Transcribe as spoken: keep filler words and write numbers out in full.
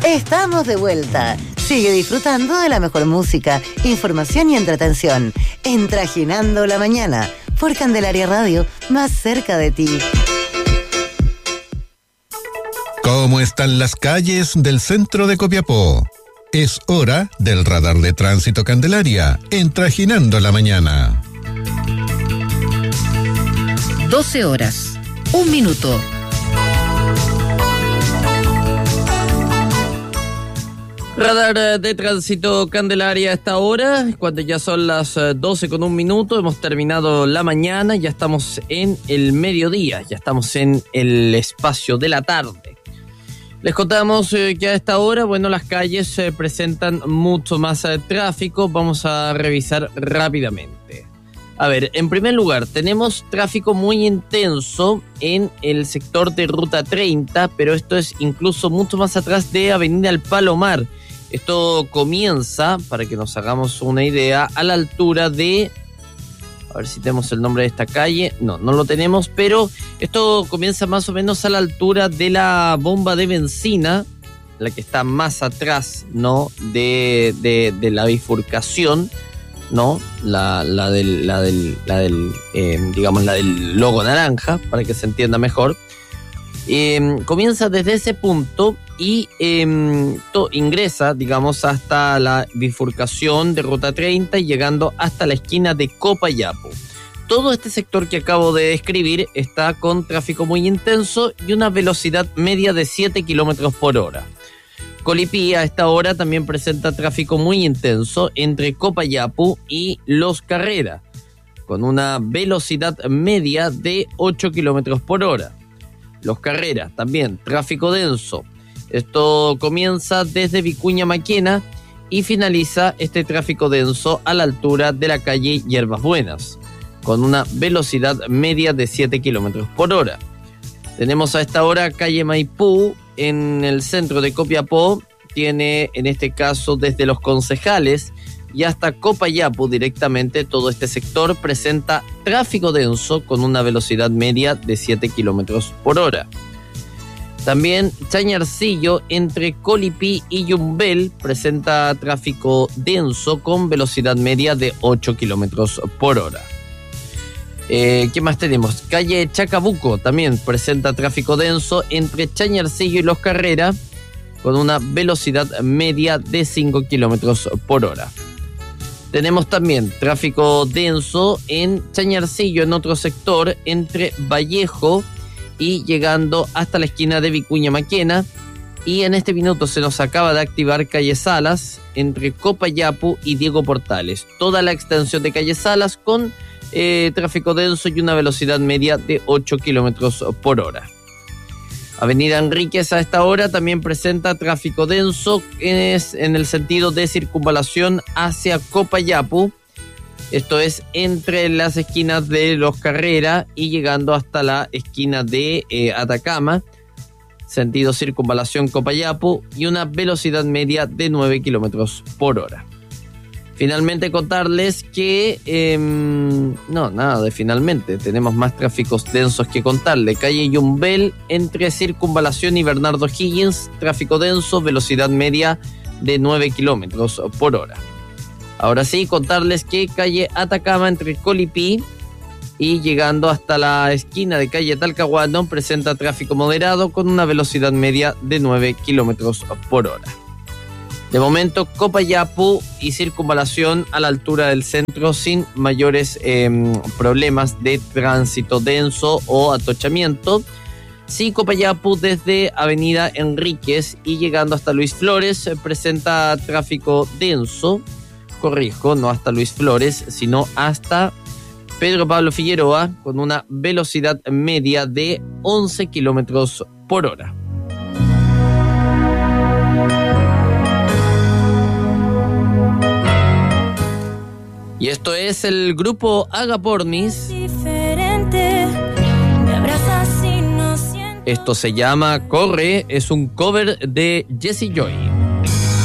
Estamos de vuelta. Sigue disfrutando de la mejor música, información y entretención en Trajinando la Mañana por Candelaria Radio, más cerca de ti. ¿Cómo están las calles del centro de Copiapó? Es hora del radar de tránsito Candelaria en Trajinando la Mañana. doce horas, un minuto. Radar de tránsito Candelaria a esta hora, cuando ya son las doce con un minuto, hemos terminado la mañana, ya estamos en el mediodía, ya estamos en el espacio de la tarde. Les contamos eh, que a esta hora, bueno, las calles eh, presentan mucho más eh, tráfico, vamos a revisar rápidamente. A ver, en primer lugar, tenemos tráfico muy intenso en el sector de Ruta treinta, pero esto es incluso mucho más atrás de Avenida El Palomar. Esto comienza, para que nos hagamos una idea, a la altura de... A ver si tenemos el nombre de esta calle. No, no lo tenemos, pero esto comienza más o menos a la altura de la bomba de benzina, la que está más atrás, ¿no? De, de, de la bifurcación, ¿no? La, la del, la del, la del eh, digamos, la del logo naranja, para que se entienda mejor. Eh, comienza desde ese punto y eh, to, ingresa, digamos, hasta la bifurcación de Ruta treinta y llegando hasta la esquina de Copayapo. Todo este sector que acabo de describir está con tráfico muy intenso y una velocidad media de siete kilómetros por hora. Colipí a esta hora también presenta tráfico muy intenso entre Copayapo y Los Carrera, con una velocidad media de ocho kilómetros por hora. Los Carrera, también tráfico denso. Esto comienza desde Vicuña Maquena y finaliza este tráfico denso a la altura de la calle Hierbas Buenas, con una velocidad media de siete kilómetros por hora. Tenemos a esta hora calle Maipú en el centro de Copiapó. Tiene en este caso desde Los Concejales y hasta Copayapo directamente, todo este sector presenta tráfico denso con una velocidad media de siete kilómetros por hora. También Chañarcillo entre Colipí y Yumbel presenta tráfico denso con velocidad media de ocho kilómetros por hora. Eh, ¿Qué más tenemos? Calle Chacabuco también presenta tráfico denso entre Chañarcillo y Los Carrera con una velocidad media de cinco kilómetros por hora. Tenemos también tráfico denso en Chañarcillo, en otro sector, entre Vallejo y llegando hasta la esquina de Vicuña Maquena. Y en este minuto se nos acaba de activar calle Salas, entre Copayapo y Diego Portales. Toda la extensión de calle Salas con eh, tráfico denso y una velocidad media de ocho kilómetros por hora. Avenida Enríquez a esta hora también presenta tráfico denso es en el sentido de circunvalación hacia Copayapo. Esto es entre las esquinas de Los Carrera y llegando hasta la esquina de eh, Atacama. Sentido circunvalación Copayapo y una velocidad media de nueve kilómetros por hora. Finalmente contarles que... Eh, no, nada de finalmente. Tenemos más tráficos densos que contarle. Calle Yumbel entre Circunvalación y Bernardo Higgins. Tráfico denso, velocidad media de nueve kilómetros por hora. Ahora sí, contarles que calle Atacama entre Colipí y llegando hasta la esquina de calle Talcahuano presenta tráfico moderado con una velocidad media de nueve kilómetros por hora. De momento, Copayapo y circunvalación a la altura del centro sin mayores eh, problemas de tránsito denso o atochamiento. Sí, Copayapo desde Avenida Enríquez y llegando hasta Luis Flores eh, presenta tráfico denso. Corrijo, no hasta Luis Flores, sino hasta Pedro Pablo Figueroa con una velocidad media de once kilómetros por hora. Y esto es el grupo Agapornis. Esto se llama Corre, es un cover de Jessie Joy.